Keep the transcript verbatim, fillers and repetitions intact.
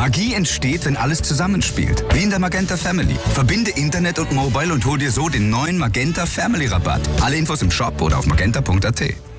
Magie entsteht, wenn alles zusammenspielt. Wie in der Magenta Family. Verbinde Internet und Mobile und hol dir so den neuen Magenta Family Rabatt. Alle Infos im Shop oder auf magenta punkt at.